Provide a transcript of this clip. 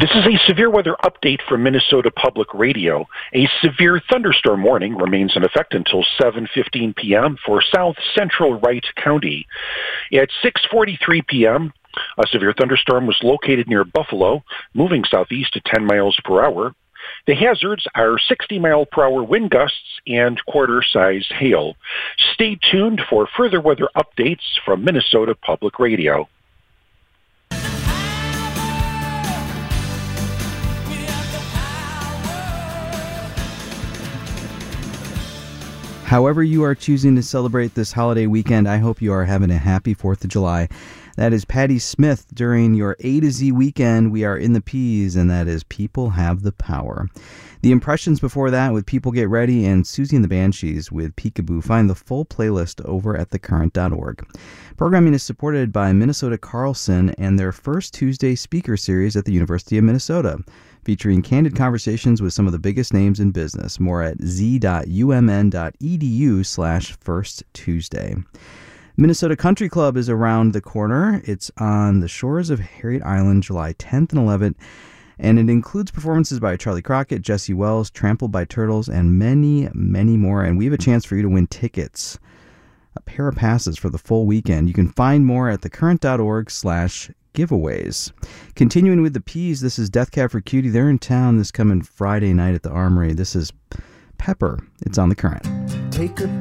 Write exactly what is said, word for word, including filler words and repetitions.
This is a severe weather update from Minnesota Public Radio. A severe thunderstorm warning remains in effect until seven fifteen p.m. for south central Wright County. At six forty-three p.m., a severe thunderstorm was located near Buffalo, moving southeast at ten miles per hour. The hazards are sixty mile per hour wind gusts and quarter-size hail. Stay tuned for further weather updates from Minnesota Public Radio. However you are choosing to celebrate this holiday weekend, I hope you are having a happy fourth of July. That is Patti Smith during your A to Z weekend. We are in the P's, and that is People Have the Power. The Impressions before that with People Get Ready and Susie and the Banshees with Peekaboo. Find the full playlist over at the current dot org. Programming is supported by Minnesota Carlson and their First Tuesday speaker series at the University of Minnesota, featuring candid conversations with some of the biggest names in business. More at z dot u m n dot e d u slash first Tuesday. Minnesota Country Club is around the corner. It's on the shores of Harriet Island, July tenth and eleventh, and it includes performances by Charlie Crockett, Jesse Wells, Trampled by Turtles, and many, many more. And we have a chance for you to win tickets, a pair of passes for the full weekend. You can find more at the current dot org slash giveaways. Continuing with the P's, this is Death Cab for Cutie. They're in town this coming Friday night at the Armory. This is Pepper. It's on the Current. Take a